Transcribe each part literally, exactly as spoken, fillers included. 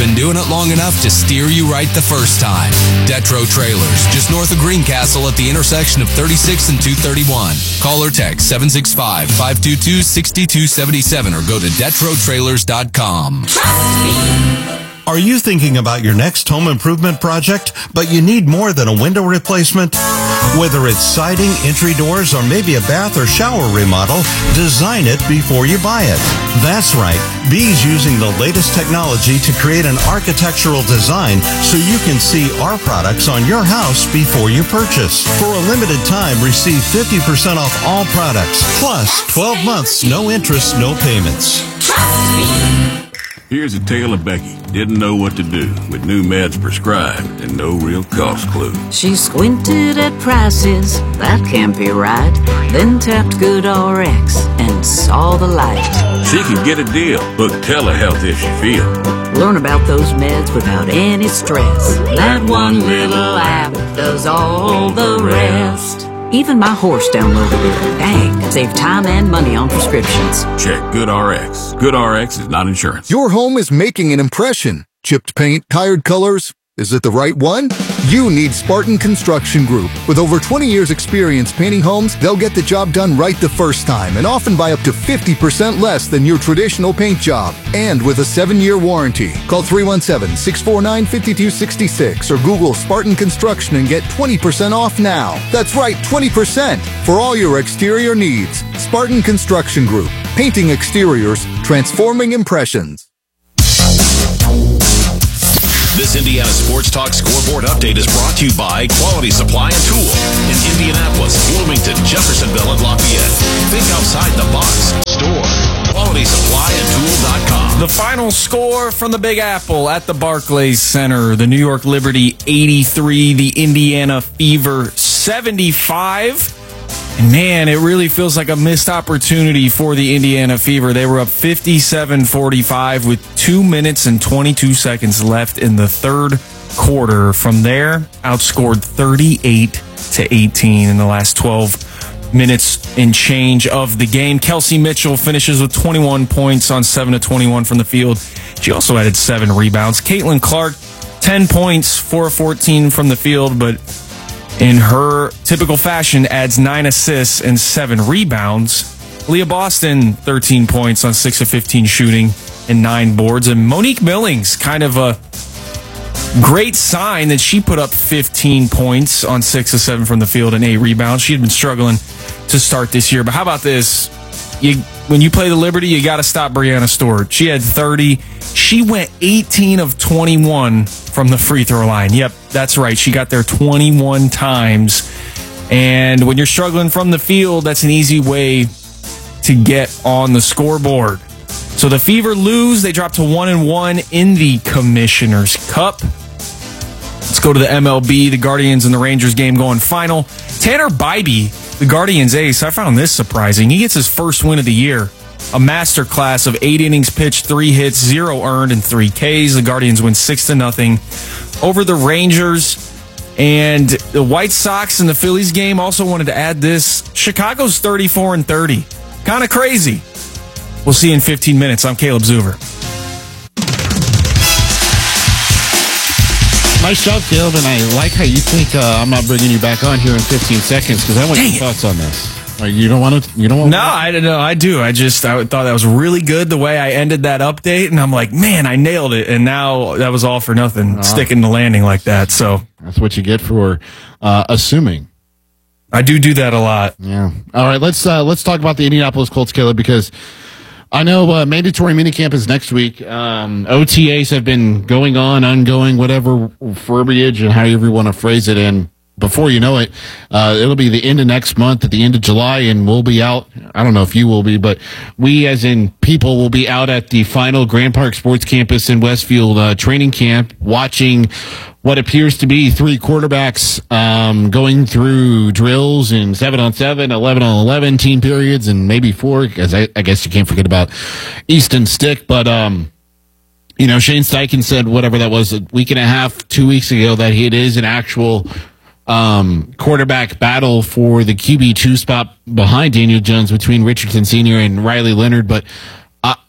been doing it long enough to steer you right the first time. Detro Trailers, just north of Greencastle at the intersection of thirty-six and two thirty-one. Call or text seven six five, five two two, six two seven seven or go to detro trailers dot com. Trust me. Are you thinking about your next home improvement project, but you need more than a window replacement? Whether it's siding, entry doors, or maybe a bath or shower remodel, design it before you buy it. That's right. Bee's using the latest technology to create an architectural design so you can see our products on your house before you purchase. For a limited time, receive fifty percent off all products, plus twelve months, no interest, no payments. Trust me. Here's a tale of Becky. Didn't know what to do with new meds prescribed and no real cost clue. She squinted at prices, that can't be right. Then tapped Good R X and saw the light. She could get a deal. Book telehealth if she feels. Learn about those meds without any stress. That one little app does all the rest. Even my horse downloaded it. Dang, save time and money on prescriptions. Check Good R X. Good R X is not insurance. Your home is making an impression. Chipped paint, tired colors. Is it the right one? You need Spartan Construction Group. With over twenty years experience painting homes, they'll get the job done right the first time and often by up to fifty percent less than your traditional paint job. And with a seven-year warranty. Call three one seven, six four nine, five two six six or Google Spartan Construction and get twenty percent off now. That's right, twenty percent for all your exterior needs. Spartan Construction Group. Painting exteriors, transforming impressions. This Indiana Sports Talk Scoreboard Update is brought to you by Quality Supply and Tool in Indianapolis, Bloomington, Jeffersonville, and Lafayette. Think outside the box. Store. quality supply and tool dot com. The final score from the Big Apple at the Barclays Center. The New York Liberty eighty-three, the Indiana Fever seventy-five. And man, it really feels like a missed opportunity for the Indiana Fever. They were up fifty-seven forty-five with two minutes and twenty-two seconds left in the third quarter. From there, outscored thirty-eight to eighteen in the last twelve minutes and change of the game. Kelsey Mitchell finishes with twenty-one points on seven of twenty-one from the field. She also added seven rebounds. Caitlin Clark, ten points, four of fourteen from the field, but in her typical fashion, adds nine assists and seven rebounds. Leah Boston, thirteen points on six of fifteen shooting and nine boards. And Monique Millings, kind of a great sign that she put up fifteen points on six of seven from the field and eight rebounds. She had been struggling to start this year. But how about this? You, when you play the Liberty, you got to stop Brianna Stewart. She had thirty. She went eighteen of twenty-one from the free throw line. Yep, that's right. She got there twenty-one times. And when you're struggling from the field, that's an easy way to get on the scoreboard. So the Fever lose. They drop to one and one in the Commissioner's Cup. Let's go to the M L B. The Guardians and the Rangers game going final. Tanner Bybee, the Guardians ace, I found this surprising. He gets his first win of the year. A masterclass of eight innings pitched, three hits, zero earned, and three Ks. The Guardians win six to nothing over the Rangers. And the White Sox in the Phillies game also wanted to add this. Chicago's thirty-four and thirty. Kind of crazy. We'll see you in fifteen minutes. I'm Caleb Zuber. Nice job, Caleb, and I like how you think uh, I'm not bringing you back on here in fifteen seconds because I want Dang your it. thoughts on this. Uh, you don't want to? You don't want? No, I don't know. I do. I just I thought that was really good the way I ended that update, and I'm like, man, I nailed it. And now that was all for nothing, uh-huh. Sticking the landing like that. So that's what you get for uh, assuming. I do do that a lot. Yeah. All right. Let's uh, let's talk about the Indianapolis Colts, Caleb, because I know uh, mandatory minicamp is next week. Um, O T As have been going on, ongoing, whatever verbiage and however you want to phrase it. And before you know it, uh, it'll be the end of next month, at the end of July, and we'll be out. I don't know if you will be, but we, as in people, will be out at the final Grand Park Sports Campus in Westfield uh, training camp, watching what appears to be three quarterbacks um, going through drills in seven on seven, eleven on eleven team periods, and maybe four, because I, I guess you can't forget about Easton Stick. But, um, you know, Shane Steichen said whatever that was a week and a half, two weeks ago, that it is an actual um, quarterback battle for the Q B two spot behind Daniel Jones between Richardson Senior and Riley Leonard. But uh,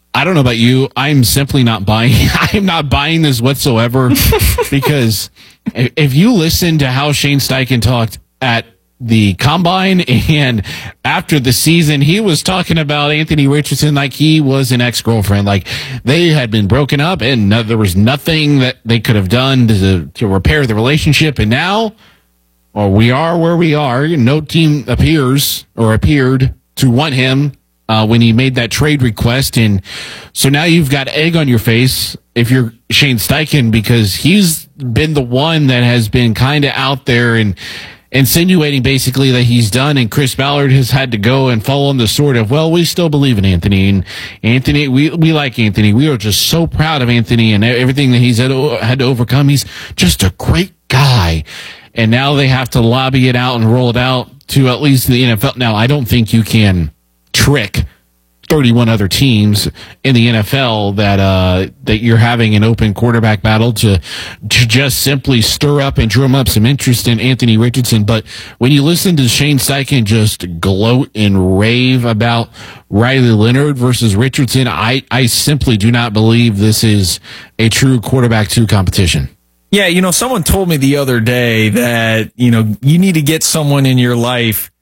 I don't know about you. I'm simply not buying. I'm not buying this whatsoever because if you listen to how Shane Steichen talked at the combine and after the season, he was talking about Anthony Richardson like he was an ex-girlfriend. Like they had been broken up and no, there was nothing that they could have done to, to repair the relationship. And now, well, we are where we are. No team appears or appeared to want him. Uh, when he made that trade request. And so now you've got egg on your face if you're Shane Steichen, because he's been the one that has been kind of out there and insinuating basically that he's done. And Chris Ballard has had to go and fall on the sword of, well, we still believe in Anthony. And Anthony, we, we like Anthony. We are just so proud of Anthony and everything that he's had to, had to overcome. He's just a great guy. And now they have to lobby it out and roll it out to at least the N F L. Now, I don't think you can trick thirty-one other teams in the N F L that uh, that you're having an open quarterback battle to to just simply stir up and drum up some interest in Anthony Richardson. But when you listen to Shane Steichen just gloat and rave about Riley Leonard versus Richardson, I, I simply do not believe this is a true quarterback two competition. Yeah, you know, someone told me the other day that, you know, you need to get someone in your life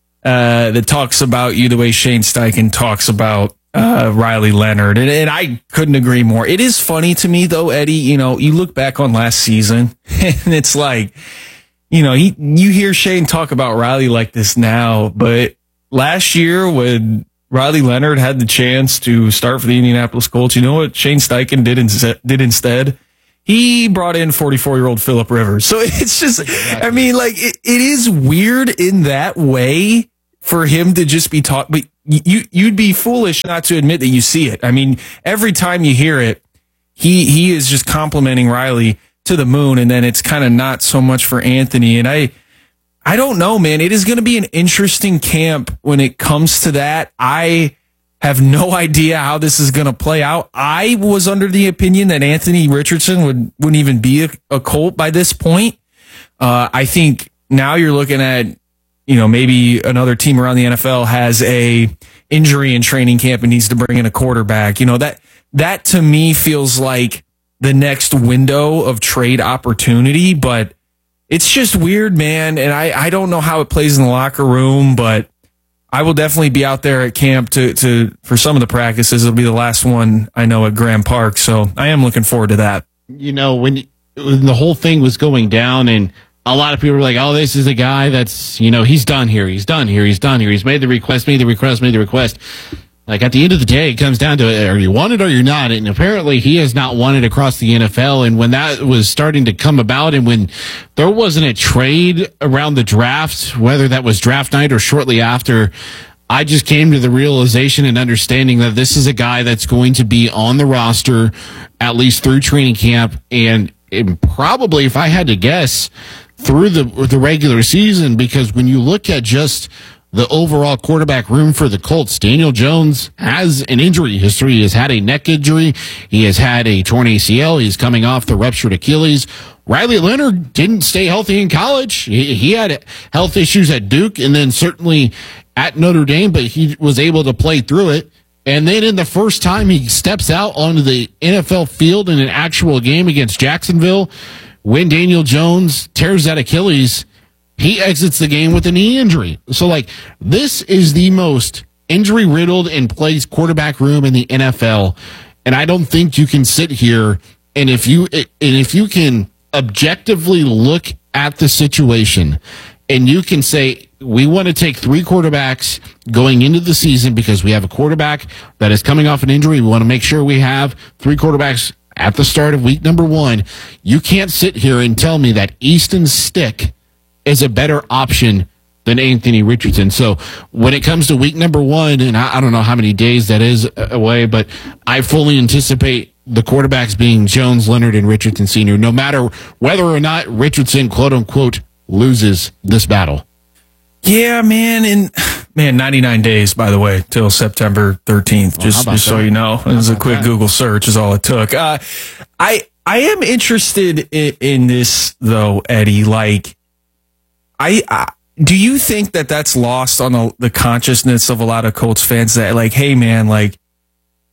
Uh, that talks about you the way Shane Steichen talks about uh, Riley Leonard. And, and I couldn't agree more. It is funny to me, though, Eddie, you know, you look back on last season and it's like, you know, he, you hear Shane talk about Riley like this now, but last year when Riley Leonard had the chance to start for the Indianapolis Colts, you know what Shane Steichen did, in, did instead? He brought in forty-four-year-old Phillip Rivers. So it's just, I mean, like, it, it is weird in that way for him to just be taught, but you, you'd be foolish not to admit that you see it. I mean, every time you hear it, he, he is just complimenting Riley to the moon, and then it's kind of not so much for Anthony. And I, I don't know, man. It is going to be an interesting camp when it comes to that. I have no idea how this is going to play out. I was under the opinion that Anthony Richardson would, wouldn't even be a, a Colt by this point. Uh, I think now you're looking at, you know, maybe another team around the N F L has a injury in training camp and needs to bring in a quarterback. You know, that, that to me feels like the next window of trade opportunity, but it's just weird, man. And I, I don't know how it plays in the locker room, but I will definitely be out there at camp to, to, for some of the practices. It'll be the last one I know at Graham Park. So I am looking forward to that. You know, when, when the whole thing was going down and a lot of people were like, oh, this is a guy that's, you know, he's done here. He's done here. He's done here. He's made the request, made the request, made the request. Like, at the end of the day, it comes down to, are you wanted or you're not? And apparently he has not wanted across the N F L. And when that was starting to come about and when there wasn't a trade around the draft, whether that was draft night or shortly after, I just came to the realization and understanding that this is a guy that's going to be on the roster at least through training camp. And, and probably, if I had to guess, through the the regular season, because when you look at just the overall quarterback room for the Colts, Daniel Jones has an injury history. He has had a neck injury. He has had a torn A C L. He's coming off the ruptured Achilles. Riley Leonard didn't stay healthy in college. He, he had health issues at Duke and then certainly at Notre Dame, but he was able to play through it. And then in the first time he steps out onto the N F L field in an actual game against Jacksonville, when Daniel Jones tears that Achilles, he exits the game with a knee injury. So, like, this is the most injury-riddled and plays quarterback room in the N F L. And I don't think you can sit here and if you and if you can objectively look at the situation and you can say, we want to take three quarterbacks going into the season because we have a quarterback that is coming off an injury. We want to make sure we have three quarterbacks at the start of week number one. You can't sit here and tell me that Easton Stick is a better option than Anthony Richardson. So when it comes to week number one, and I, I don't know how many days that is away, but I fully anticipate the quarterbacks being Jones, Leonard, and Richardson Senior, no matter whether or not Richardson, quote unquote, loses this battle. Yeah, man, and man, ninety-nine days, by the way, till September thirteenth. Well, just, just so you know, it was a quick that? Google search is all it took. Uh, I I am interested in, in this though, Eddie. Like, I, I do you think that that's lost on the, the consciousness of a lot of Colts fans that, like, hey, man, like,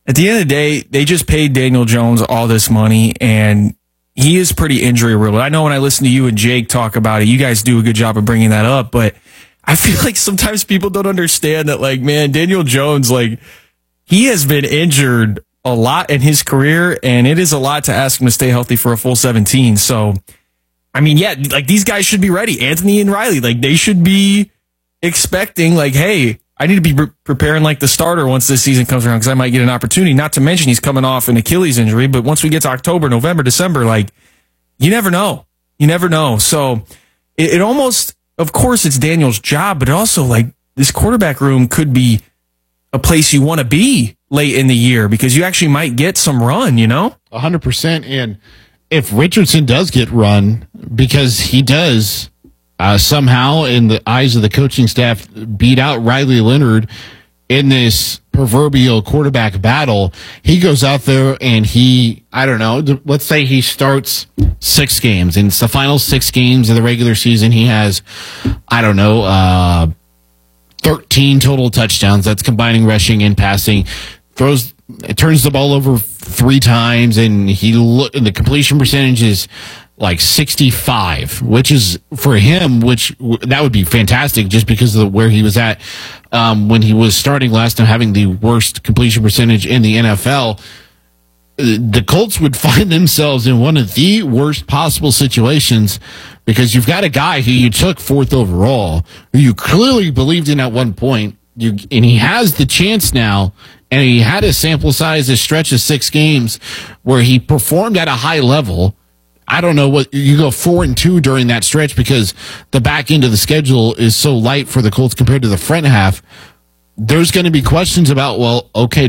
at the end of the day, they just paid Daniel Jones all this money, and he is pretty injury riddled. I know when I listen to you and Jake talk about it, you guys do a good job of bringing that up, but I feel like sometimes people don't understand that, like, man, Daniel Jones, like, he has been injured a lot in his career, and it is a lot to ask him to stay healthy for a full seventeen. So, I mean, yeah, like, these guys should be ready. Anthony and Riley, like, they should be expecting, like, hey, I need to be pre- preparing like the starter once this season comes around because I might get an opportunity. Not to mention he's coming off an Achilles injury, but once we get to October, November, December, like, you never know. You never know. So it, it almost, of course, it's Daniel's job, but also, like, this quarterback room could be a place you want to be late in the year because you actually might get some run, you know? one hundred percent. And if Richardson does get run, because he does uh, somehow, in the eyes of the coaching staff, beat out Riley Leonard in this proverbial quarterback battle, he goes out there and he, I don't know, let's say he starts six games, and it's the final six games of the regular season. He has, I don't know, uh, thirteen total touchdowns. That's combining rushing and passing. Throws, turns the ball over three times, and he look. The completion percentage is like sixty-five, which is for him, which that would be fantastic, just because of the, where he was at um, when he was starting last time, having the worst completion percentage in the N F L. The Colts would find themselves in one of the worst possible situations because you've got a guy who you took fourth overall, who you clearly believed in at one point, you, and he has the chance now, and he had a sample size, a stretch of six games where he performed at a high level. I don't know what you go four and two during that stretch because the back end of the schedule is so light for the Colts compared to the front half. There's going to be questions about, well, okay,